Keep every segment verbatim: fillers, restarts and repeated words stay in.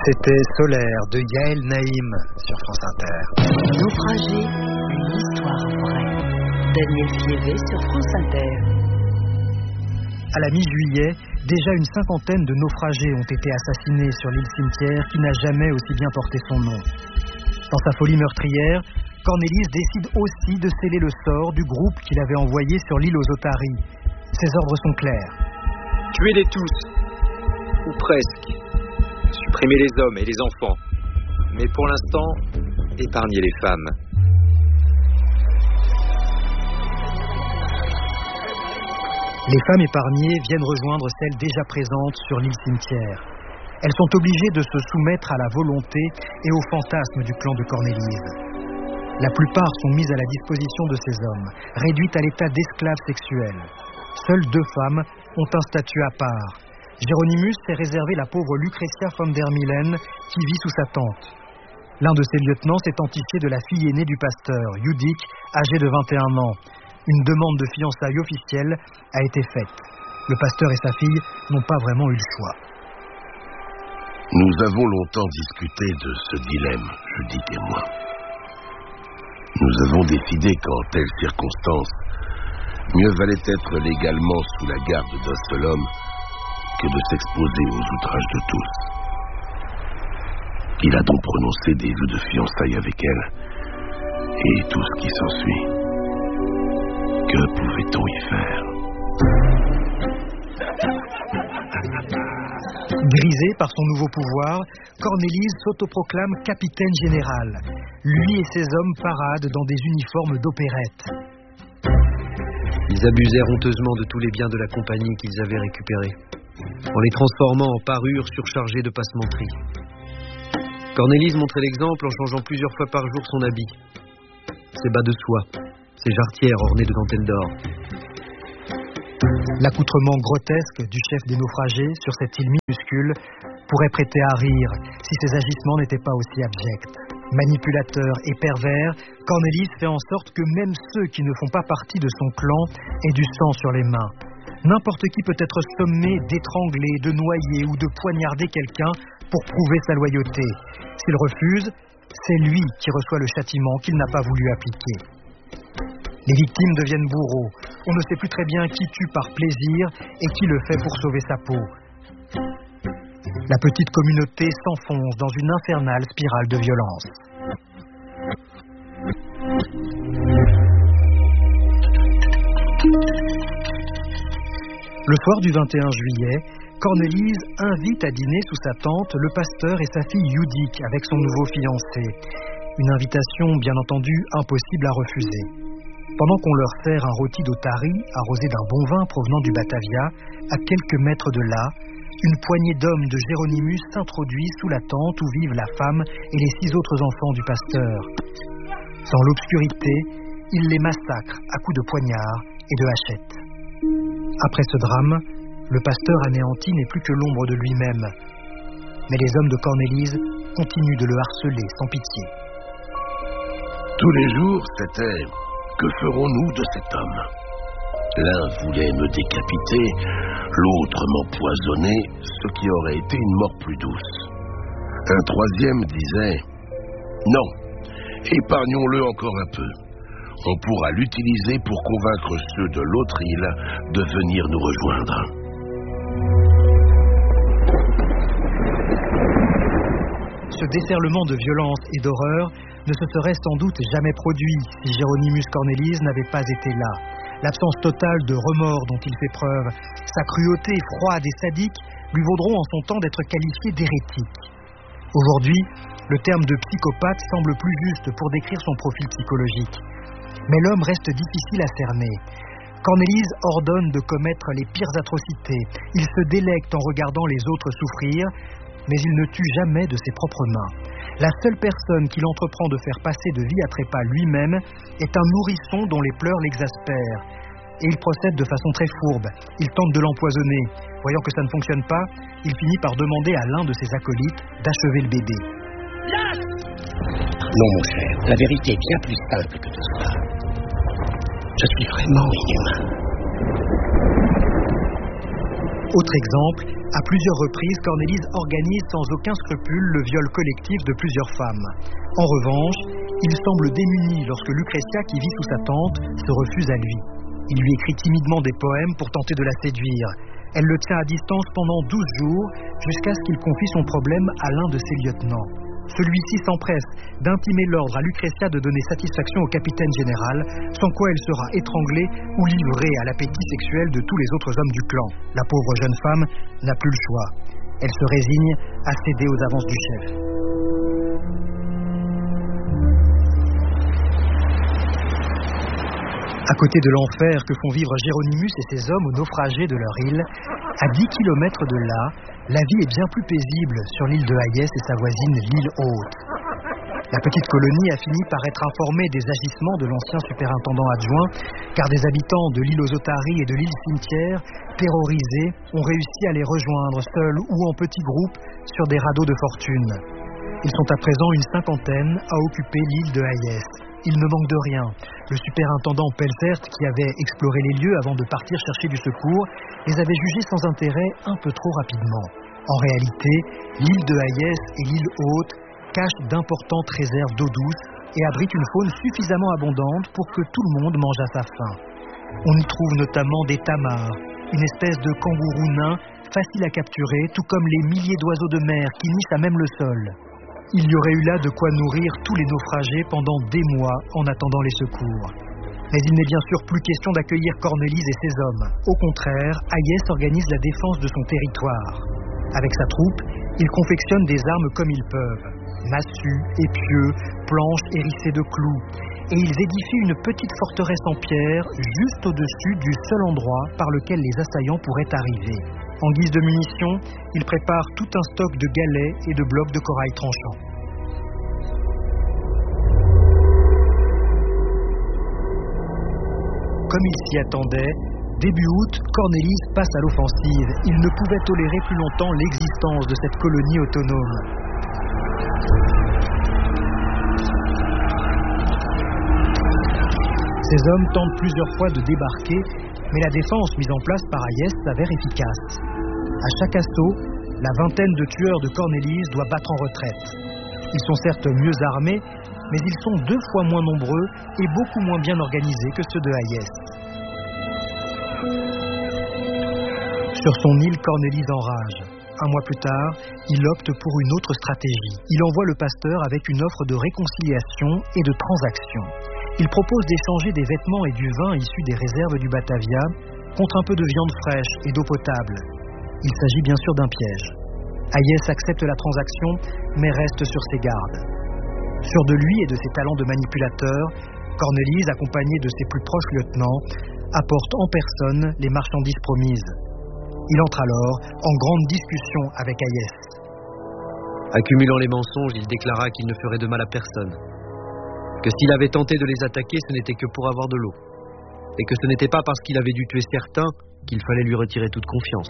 C'était Solaire de Yael Naïm sur France Inter. Naufragé, une histoire vraie. Daniel Fievé sur France Inter. À la mi-juillet, déjà une cinquantaine de naufragés ont été assassinés sur l'île Cimetière qui n'a jamais aussi bien porté son nom. Dans sa folie meurtrière, Cornelis décide aussi de sceller le sort du groupe qu'il avait envoyé sur l'île aux Otaries. Ses ordres sont clairs. Tuez-les tous, ou presque. Supprimez les hommes et les enfants. Mais pour l'instant, épargnez les femmes. Les femmes épargnées viennent rejoindre celles déjà présentes sur l'île Cimetière. Elles sont obligées de se soumettre à la volonté et au fantasme du clan de Cornélise. La plupart sont mises à la disposition de ces hommes, réduites à l'état d'esclaves sexuels. Seules deux femmes ont un statut à part. Géronimus s'est réservé la pauvre Lucretia von der Milen qui vit sous sa tente. L'un de ses lieutenants s'est entifié de la fille aînée du pasteur, Judik, âgée de vingt et un ans. Une demande de fiançailles officielle a été faite. Le pasteur et sa fille n'ont pas vraiment eu le choix. Nous avons longtemps discuté de ce dilemme, Judik et moi. Nous avons décidé qu'en telles circonstances, mieux valait être légalement sous la garde d'un seul homme que de s'exposer aux outrages de tous. Il a donc prononcé des vœux de fiançailles avec elle, et tout ce qui s'ensuit. Que pouvait-on y faire? Grisé par son nouveau pouvoir, Cornélise s'autoproclame capitaine général. Lui et ses hommes paradent dans des uniformes d'opérette. Ils abusèrent honteusement de tous les biens de la compagnie qu'ils avaient récupérés, en les transformant en parures surchargées de passementerie. Cornélise montrait l'exemple en changeant plusieurs fois par jour son habit. Ses bas de soie, ses jarretières ornées de dentelles d'or. L'accoutrement grotesque du chef des naufragés sur cette île minuscule pourrait prêter à rire si ses agissements n'étaient pas aussi abjects. Manipulateur et pervers, Cornelis fait en sorte que même ceux qui ne font pas partie de son clan aient du sang sur les mains. N'importe qui peut être sommé d'étrangler, de noyer ou de poignarder quelqu'un pour prouver sa loyauté. S'il refuse, c'est lui qui reçoit le châtiment qu'il n'a pas voulu appliquer. Les victimes deviennent bourreaux. On ne sait plus très bien qui tue par plaisir et qui le fait pour sauver sa peau. La petite communauté s'enfonce dans une infernale spirale de violence. Le soir du vingt et un juillet, Cornélise invite à dîner sous sa tente le pasteur et sa fille Judik avec son nouveau fiancé. Une invitation, bien entendu, impossible à refuser. Pendant qu'on leur sert un rôti d'Otarie, arrosé d'un bon vin provenant du Batavia, à quelques mètres de là, une poignée d'hommes de Géronimus s'introduit sous la tente où vivent la femme et les six autres enfants du pasteur. Dans l'obscurité, ils les massacrent à coups de poignard et de hachette. Après ce drame, le pasteur anéanti n'est plus que l'ombre de lui-même. Mais les hommes de Cornélise continuent de le harceler sans pitié. Tous les jours, c'était « Que ferons-nous de cet homme ?» L'un voulait me décapiter, l'autre m'empoisonner, ce qui aurait été une mort plus douce. Un troisième disait « Non, épargnons-le encore un peu. On pourra l'utiliser pour convaincre ceux de l'autre île de venir nous rejoindre. » Ce déferlement de violence et d'horreur ne se serait sans doute jamais produit si Géronimus Cornélise n'avait pas été là. L'absence totale de remords dont il fait preuve, sa cruauté froide et sadique lui vaudront en son temps d'être qualifié d'hérétique. Aujourd'hui, le terme de psychopathe semble plus juste pour décrire son profil psychologique. Mais l'homme reste difficile à cerner. Cornélise ordonne de commettre les pires atrocités. Il se délecte en regardant les autres souffrir, mais il ne tue jamais de ses propres mains. La seule personne qu'il entreprend de faire passer de vie à trépas lui-même est un nourrisson dont les pleurs l'exaspèrent. Et il procède de façon très fourbe. Il tente de l'empoisonner. Voyant que ça ne fonctionne pas, il finit par demander à l'un de ses acolytes d'achever le bébé. Non, mon cher, la vérité est bien plus simple que tout cela. Je suis vraiment inhumain. Autre exemple, à plusieurs reprises, Cornelis organise sans aucun scrupule le viol collectif de plusieurs femmes. En revanche, il semble démuni lorsque Lucrezia, qui vit sous sa tente, se refuse à lui. Il lui écrit timidement des poèmes pour tenter de la séduire. Elle le tient à distance pendant douze jours, jusqu'à ce qu'il confie son problème à l'un de ses lieutenants. Celui-ci s'empresse d'intimer l'ordre à Lucrezia de donner satisfaction au capitaine général, sans quoi elle sera étranglée ou livrée à l'appétit sexuel de tous les autres hommes du clan. La pauvre jeune femme n'a plus le choix. Elle se résigne à céder aux avances du chef. À côté de l'enfer que font vivre Géronimus et ses hommes aux naufragés de leur île, à dix kilomètres de là, la vie est bien plus paisible sur l'île de Hayès et sa voisine l'île Haute. La petite colonie a fini par être informée des agissements de l'ancien superintendant adjoint, car des habitants de l'île aux Otaries et de l'île Cimetière, terrorisés, ont réussi à les rejoindre seuls ou en petits groupes sur des radeaux de fortune. Ils sont à présent une cinquantaine à occuper l'île de Hayès. Il ne manque de rien. Le superintendant Pelzert, qui avait exploré les lieux avant de partir chercher du secours, les avait jugés sans intérêt un peu trop rapidement. En réalité, l'île de Hayès et l'île Haute cachent d'importantes réserves d'eau douce et abritent une faune suffisamment abondante pour que tout le monde mange à sa faim. On y trouve notamment des tamars, une espèce de kangourou nain facile à capturer, tout comme les milliers d'oiseaux de mer qui nichent à même le sol. Il y aurait eu là de quoi nourrir tous les naufragés pendant des mois en attendant les secours. Mais il n'est bien sûr plus question d'accueillir Cornelis et ses hommes. Au contraire, Hayès organise la défense de son territoire. Avec sa troupe, il confectionne des armes comme ils peuvent. Massues, épieux, planches hérissées de clous. Et ils édifient une petite forteresse en pierre juste au-dessus du seul endroit par lequel les assaillants pourraient arriver. En guise de munitions, ils préparent tout un stock de galets et de blocs de corail tranchants. Comme il s'y attendait, début août, Cornelis passe à l'offensive. Il ne pouvait tolérer plus longtemps l'existence de cette colonie autonome. Ces hommes tentent plusieurs fois de débarquer, mais la défense mise en place par Hayès s'avère efficace. À chaque assaut, la vingtaine de tueurs de Cornelis doit battre en retraite. Ils sont certes mieux armés, mais ils sont deux fois moins nombreux et beaucoup moins bien organisés que ceux de Hayès. Sur son île, Cornelis enrage. Un mois plus tard, il opte pour une autre stratégie. Il envoie le pasteur avec une offre de réconciliation et de transaction. Il propose d'échanger des vêtements et du vin issus des réserves du Batavia contre un peu de viande fraîche et d'eau potable. Il s'agit bien sûr d'un piège. Hayès accepte la transaction, mais reste sur ses gardes. Sûr de lui et de ses talents de manipulateur, Cornelis, accompagné de ses plus proches lieutenants, apporte en personne les marchandises promises. Il entre alors en grande discussion avec Hayès. Accumulant les mensonges, il déclara qu'il ne ferait de mal à personne. Que s'il avait tenté de les attaquer, ce n'était que pour avoir de l'eau. Et que ce n'était pas parce qu'il avait dû tuer certains qu'il fallait lui retirer toute confiance.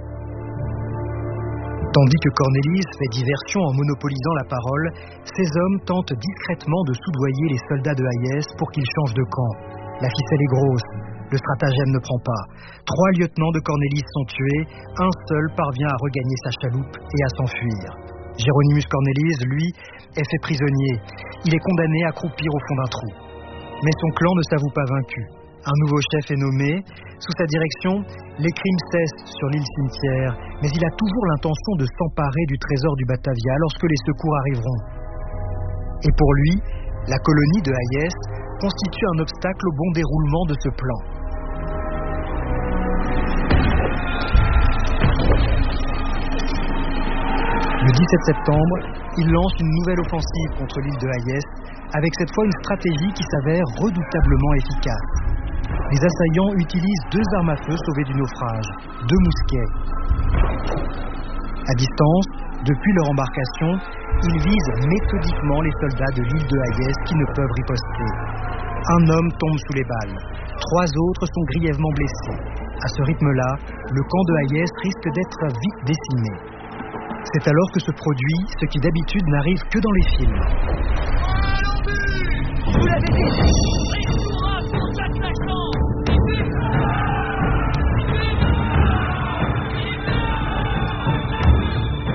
Tandis que Cornelis fait diversion en monopolisant la parole, ses hommes tentent discrètement de soudoyer les soldats de Hayès pour qu'ils changent de camp. La ficelle est grosse, le stratagème ne prend pas. Trois lieutenants de Cornelis sont tués, un seul parvient à regagner sa chaloupe et à s'enfuir. Géronimus Cornelis, lui, est fait prisonnier. Il est condamné à croupir au fond d'un trou. Mais son clan ne s'avoue pas vaincu. Un nouveau chef est nommé. Sous sa direction, les crimes cessent sur l'île Cimetière, mais il a toujours l'intention de s'emparer du trésor du Batavia lorsque les secours arriveront. Et pour lui, la colonie de Hayès constitue un obstacle au bon déroulement de ce plan. Le dix-sept septembre, il lance une nouvelle offensive contre l'île de Hayès, avec cette fois une stratégie qui s'avère redoutablement efficace. Les assaillants utilisent deux armes à feu sauvées du naufrage, deux mousquets. À distance, depuis leur embarcation, ils visent méthodiquement les soldats de l'île de Hayès qui ne peuvent riposter. Un homme tombe sous les balles, trois autres sont grièvement blessés. À ce rythme-là, le camp de Hayès risque d'être vite décimé. C'est alors que se produit ce qui d'habitude n'arrive que dans les films. Vous l'avez dit.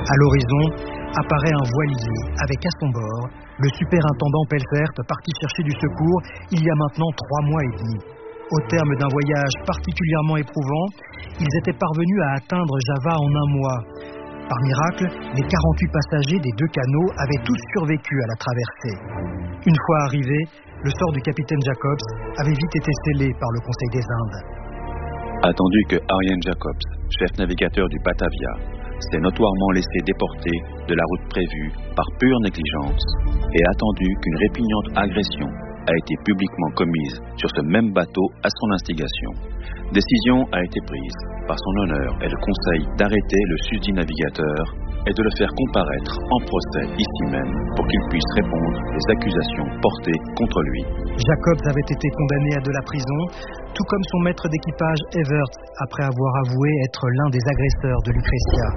À l'horizon apparaît un voilier avec à son bord le superintendant Pelzert parti chercher du secours il y a maintenant trois mois et demi. Au terme d'un voyage particulièrement éprouvant, ils étaient parvenus à atteindre Java en un mois. Par miracle, les quarante-huit passagers des deux canots avaient tous survécu à la traversée. Une fois arrivés, le sort du capitaine Jacobs avait vite été scellé par le Conseil des Indes. Attendu que Arjen Jacobs, chef navigateur du Batavia, s'est notoirement laissé déporter de la route prévue par pure négligence et attendu qu'une répugnante agression a été publiquement commise sur ce même bateau à son instigation, décision a été prise par son honneur et le conseil d'arrêter le susdit navigateur et de le faire comparaître en procès ici même pour qu'il puisse répondre aux accusations portées contre lui. Jacobs avait été condamné à de la prison, tout comme son maître d'équipage Evert, après avoir avoué être l'un des agresseurs de Lucretia.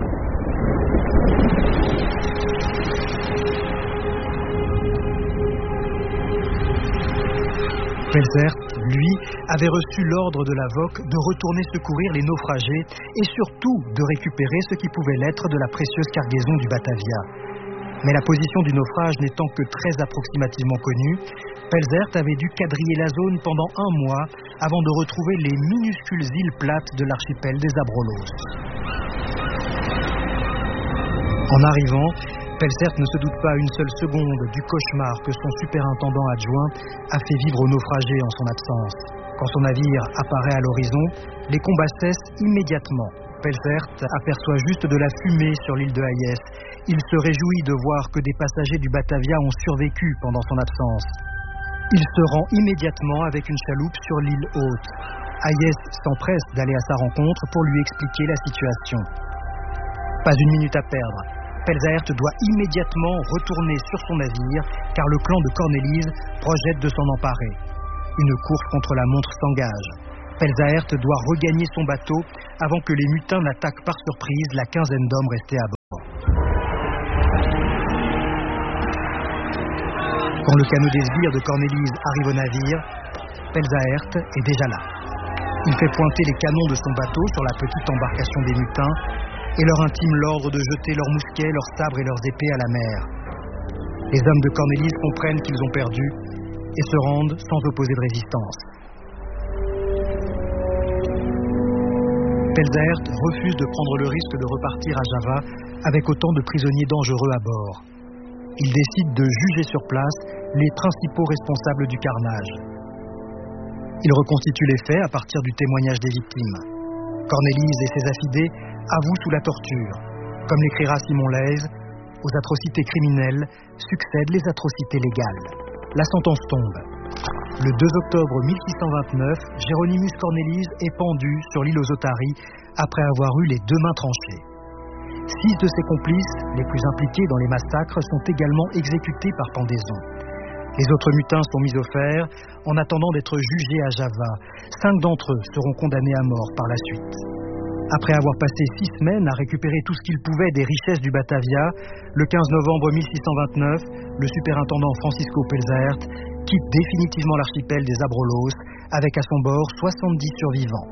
Pelzert, lui, avait reçu l'ordre de la V O C de retourner secourir les naufragés et surtout de récupérer ce qui pouvait l'être de la précieuse cargaison du Batavia. Mais la position du naufrage n'étant que très approximativement connue, Pelzert avait dû quadriller la zone pendant un mois avant de retrouver les minuscules îles plates de l'archipel des Abrolhos. En arrivant, Pelzert ne se doute pas une seule seconde du cauchemar que son superintendant adjoint a fait vivre aux naufragés en son absence. Quand son navire apparaît à l'horizon, les combats cessent immédiatement. Pelzert aperçoit juste de la fumée sur l'île de Hayes. Il se réjouit de voir que des passagers du Batavia ont survécu pendant son absence. Il se rend immédiatement avec une chaloupe sur l'île haute. Hayes s'empresse d'aller à sa rencontre pour lui expliquer la situation. Pas une minute à perdre. Pelzert doit immédiatement retourner sur son navire car le clan de Cornelis projette de s'en emparer. Une course contre la montre s'engage. Pelzert doit regagner son bateau avant que les mutins n'attaquent par surprise la quinzaine d'hommes restés à bord. Quand le canot des sbires de Cornelis arrive au navire, Pelzert est déjà là. Il fait pointer les canons de son bateau sur la petite embarcation des mutins et leur intime l'ordre de jeter leurs mousquets, leurs sabres et leurs épées à la mer. Les hommes de Cornelis comprennent qu'ils ont perdu et se rendent sans opposer de résistance. Pelzert refuse de prendre le risque de repartir à Java avec autant de prisonniers dangereux à bord. Il décide de juger sur place les principaux responsables du carnage. Il reconstitue les faits à partir du témoignage des victimes. Cornelis et ses affidés avouent sous la torture. Comme l'écrira Simon Leys, aux atrocités criminelles succèdent les atrocités légales. La sentence tombe. Le deux octobre mille six cent vingt-neuf, Géronymus Cornelis est pendu sur l'île aux Otaries après avoir eu les deux mains tranchées. Six de ses complices, les plus impliqués dans les massacres, sont également exécutés par pendaison. Les autres mutins sont mis au fer en attendant d'être jugés à Java. Cinq d'entre eux seront condamnés à mort par la suite. Après avoir passé six semaines à récupérer tout ce qu'il pouvait des richesses du Batavia, le quinze novembre mille six cent vingt-neuf, le superintendant Francisco Pelzert quitte définitivement l'archipel des Abrolhos avec à son bord soixante-dix survivants.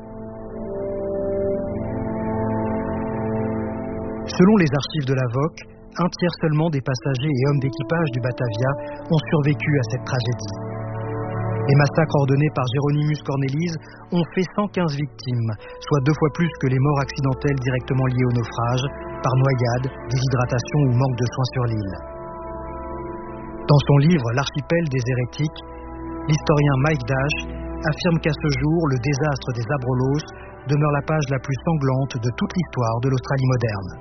Selon les archives de la V O C, un tiers seulement des passagers et hommes d'équipage du Batavia ont survécu à cette tragédie. Les massacres ordonnés par Géronymus Cornelis ont fait cent quinze victimes, soit deux fois plus que les morts accidentelles directement liées au naufrage, par noyade, déshydratation ou manque de soins sur l'île. Dans son livre L'archipel des hérétiques, l'historien Mike Dash affirme qu'à ce jour, le désastre des Abrolhos demeure la page la plus sanglante de toute l'histoire de l'Australie moderne.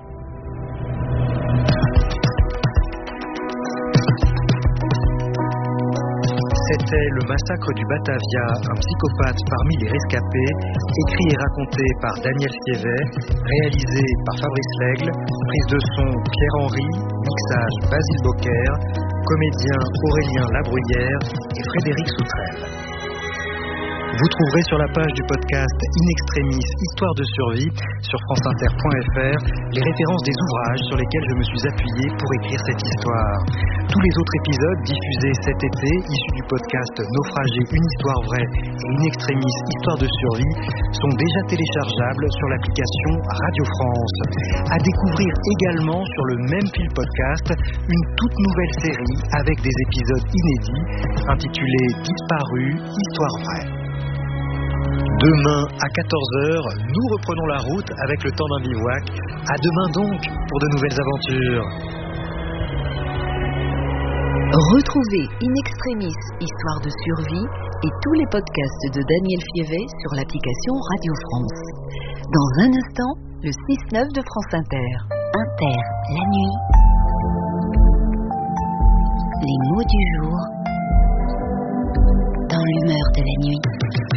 C'était Le massacre du Batavia, un psychopathe parmi les rescapés, écrit et raconté par Daniel Fievet, réalisé par Fabrice Lègle, prise de son Pierre-Henry, mixage Basile Bocquer, comédien Aurélien Labruyère et Frédéric Soutrel. Vous trouverez sur la page du podcast In Extremis Histoire de survie sur franceinter point f r les références des ouvrages sur lesquels je me suis appuyé pour écrire cette histoire. Tous les autres épisodes diffusés cet été, issus du podcast Naufragé, une histoire vraie et In Extremis Histoire de survie, sont déjà téléchargeables sur l'application Radio France. À découvrir également sur le même fil podcast une toute nouvelle série avec des épisodes inédits intitulée Disparu, Histoire vraie. Demain à quatorze heures, nous reprenons la route avec le temps d'un bivouac. À demain donc pour de nouvelles aventures. Retrouvez In Extremis Histoire de survie et tous les podcasts de Daniel Fievet sur l'application Radio France. Dans un instant, le six neuf de France Inter. Inter, la nuit. Les mots du jour dans l'humeur de la nuit.